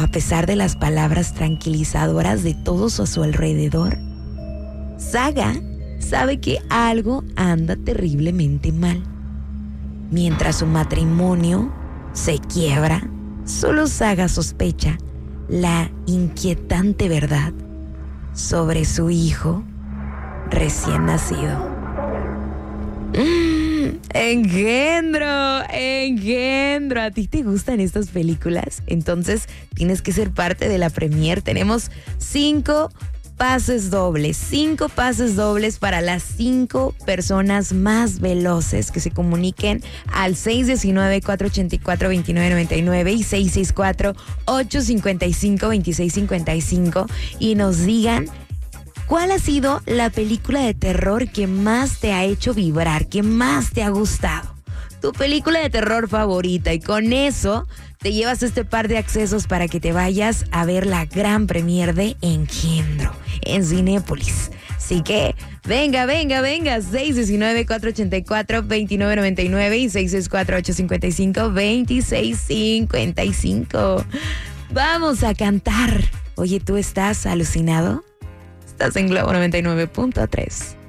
a pesar de las palabras tranquilizadoras de todos a su alrededor, Saga sabe que algo anda terriblemente mal. Mientras su matrimonio se quiebra, solo Saga sospecha la inquietante verdad sobre su hijo recién nacido. Engendro. ¿A ti te gustan estas películas? Entonces tienes que ser parte de la premier. Tenemos 5 pases dobles para las 5 personas más veloces que se comuniquen al 619-484-2999 y 664-855-2655 y nos digan ¿cuál ha sido la película de terror que más te ha hecho vibrar, que más te ha gustado? Tu película de terror favorita, y con eso te llevas este par de accesos para que te vayas a ver la gran premier de Engendro en Cinépolis. Así que venga, 619-484-2999 y 664-855-2655. Vamos a cantar. Oye, ¿tú estás alucinado? Estás en Globo 99.3.